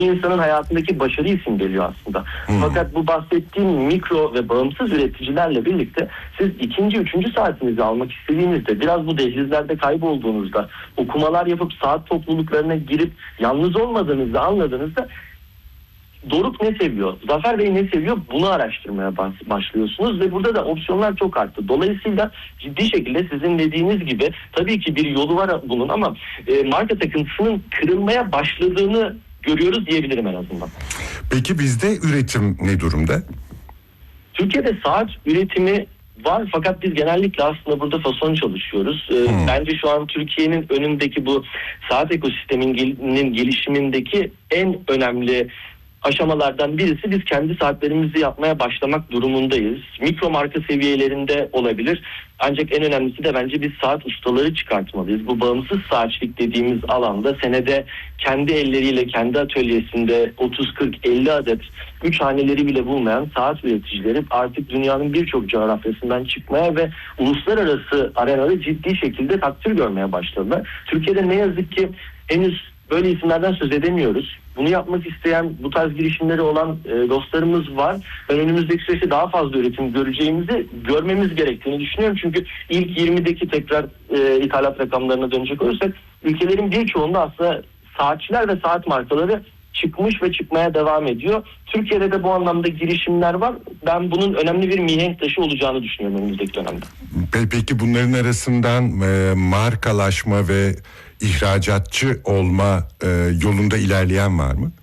insanın hayatındaki başarı isim geliyor aslında. Fakat bu bahsettiğim mikro ve bağımsız üreticilerle birlikte siz ikinci, üçüncü saatinizi almak istediğinizde, biraz bu dehlizlerde kaybolduğunuzda, okumalar yapıp saat topluluklarına girip yalnız olmadığınızda, anladığınızda Doruk ne seviyor, Zafer Bey ne seviyor, bunu araştırmaya başlıyorsunuz ve burada da opsiyonlar çok arttı. Dolayısıyla ciddi şekilde sizin dediğiniz gibi tabii ki bir yolu var bunun ama marka takıntısının kırılmaya başladığını görüyoruz diyebilirim en azından. Peki bizde üretim ne durumda? Türkiye'de saat üretimi var fakat biz genellikle aslında burada fason çalışıyoruz. Bence şu an Türkiye'nin önündeki bu saat ekosisteminin gelişimindeki en önemli aşamalardan birisi, biz kendi saatlerimizi yapmaya başlamak durumundayız. Mikro marka seviyelerinde olabilir. Ancak en önemlisi de bence biz saat ustaları çıkartmalıyız. Bu bağımsız saatçilik dediğimiz alanda senede kendi elleriyle kendi atölyesinde 30, 40, 50 adet 3 haneleri bile bulmayan saat üreticileri artık dünyanın birçok coğrafyasından çıkmaya ve uluslararası arenada ciddi şekilde takdir görmeye başladılar. Türkiye'de ne yazık ki henüz böyle isimlerden söz edemiyoruz. Bunu yapmak isteyen, bu tarz girişimleri olan dostlarımız var. Ben önümüzdeki süreçte daha fazla üretim görmemiz gerektiğini düşünüyorum. Çünkü ilk 20'deki tekrar ithalat rakamlarına dönecek olursak ülkelerin birçoğunda aslında saatçiler ve saat markaları çıkmış ve çıkmaya devam ediyor. Türkiye'de de bu anlamda girişimler var. Ben bunun önemli bir mihenk taşı olacağını düşünüyorum önümüzdeki dönemde. Peki bunların arasından markalaşma ve ihracatçı olma yolunda ilerleyen var mı?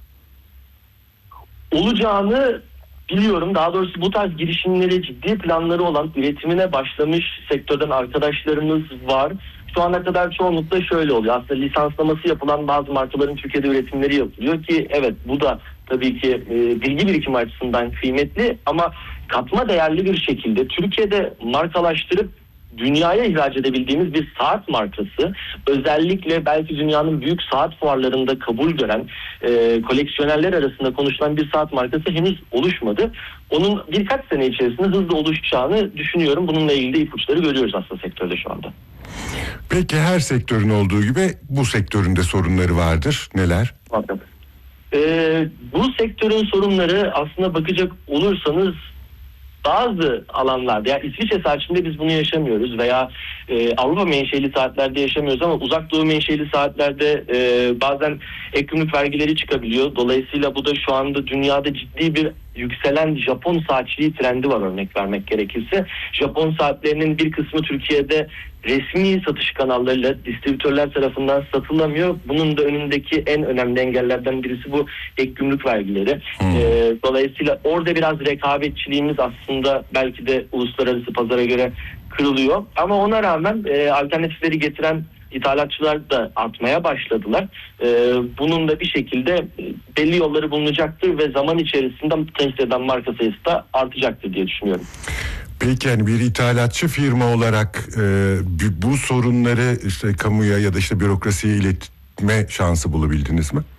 Olacağını biliyorum. Daha doğrusu bu tarz girişimleri, ciddi planları olan, üretimine başlamış sektörden arkadaşlarımız var. Şu ana kadar çoğunlukla şöyle oluyor. Aslında lisanslaması yapılan bazı markaların Türkiye'de üretimleri yapılıyor ki evet, bu da tabii ki bilgi birikimi açısından kıymetli ama katma değerli bir şekilde Türkiye'de markalaştırıp dünyaya ihraç edebildiğimiz bir saat markası, özellikle belki dünyanın büyük saat fuarlarında kabul gören koleksiyonerler arasında konuşulan bir saat markası henüz oluşmadı. Onun birkaç sene içerisinde hızla oluşacağını düşünüyorum. Bununla ilgili de ipuçları görüyoruz aslında sektörde şu anda. Peki her sektörün olduğu gibi bu sektörün de sorunları vardır. Neler? Bakın. Bu sektörün sorunları aslında bakacak olursanız bazı alanlarda, yani İsviçre saatçinde biz bunu yaşamıyoruz veya Avrupa menşeli saatlerde yaşamıyoruz ama Uzak Doğu menşeli saatlerde bazen ek gümrük vergileri çıkabiliyor. Dolayısıyla bu da şu anda dünyada ciddi bir yükselen Japon saatçiliği trendi var, örnek vermek gerekirse. Japon saatlerinin bir kısmı Türkiye'de resmi satış kanallarıyla distribütörler tarafından satılamıyor. Bunun da önündeki en önemli engellerden birisi bu ek gümrük vergileri. Dolayısıyla orada biraz rekabetçiliğimiz aslında belki de uluslararası pazara göre kırılıyor. Ama ona rağmen alternatifleri getiren İthalatçılar da artmaya başladılar. Bunun da bir şekilde belli yolları bulunacaktır ve zaman içerisinde temsil eden marka sayısı da artacaktır diye düşünüyorum. Peki yani bir ithalatçı firma olarak bu sorunları işte kamuya ya da işte bürokrasiye iletme şansı bulabildiniz mi?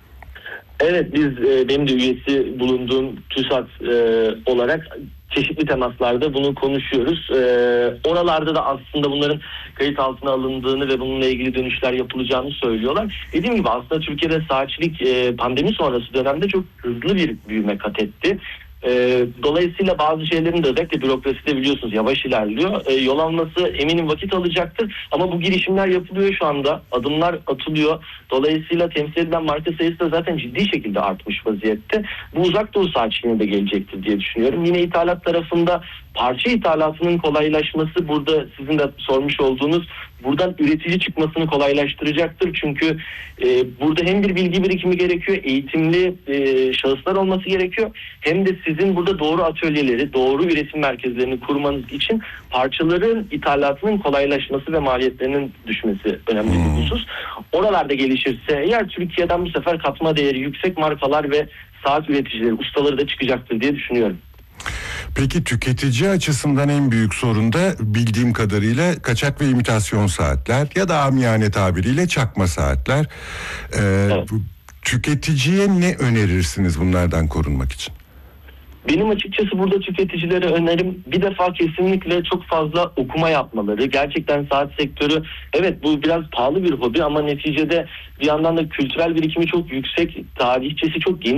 Evet, biz benim de üyesi bulunduğum TÜSAT olarak çeşitli temaslarda bunu konuşuyoruz. Oralarda da aslında bunların kayıt altına alındığını ve bununla ilgili dönüşler yapılacağını söylüyorlar. Dediğim gibi aslında Türkiye'de saatçilik pandemi sonrası dönemde çok hızlı bir büyüme kat etti. Dolayısıyla bazı şeylerin de özellikle bürokraside biliyorsunuz yavaş ilerliyor. Yol alması eminim vakit alacaktır ama bu girişimler yapılıyor şu anda. Adımlar atılıyor. Dolayısıyla temsil edilen marka sayısı da zaten ciddi şekilde artmış vaziyette. Bu Uzak Doğu saatçiliğine de gelecektir diye düşünüyorum. Yine ithalat tarafında parça ithalatının kolaylaşması burada sizin de sormuş olduğunuz buradan üretici çıkmasını kolaylaştıracaktır. Çünkü burada hem bir bilgi birikimi gerekiyor, eğitimli şahıslar olması gerekiyor. Hem de sizin burada doğru atölyeleri, doğru üretim merkezlerini kurmanız için parçaların ithalatının kolaylaşması ve maliyetlerinin düşmesi önemli bir husus. Oralarda gelişirse eğer Türkiye'den bu sefer katma değeri yüksek markalar ve saat üreticileri, ustaları da çıkacaktır diye düşünüyorum. Peki tüketici açısından en büyük sorun da bildiğim kadarıyla kaçak ve imitasyon saatler ya da amiyane tabiriyle çakma saatler. Evet. Tüketiciye ne önerirsiniz bunlardan korunmak için? Benim açıkçası burada tüketicilere önerim bir defa kesinlikle çok fazla okuma yapmaları. Gerçekten saat sektörü, evet bu biraz pahalı bir hobi ama neticede bir yandan da kültürel birikimi çok yüksek, tarihçesi çok geniş.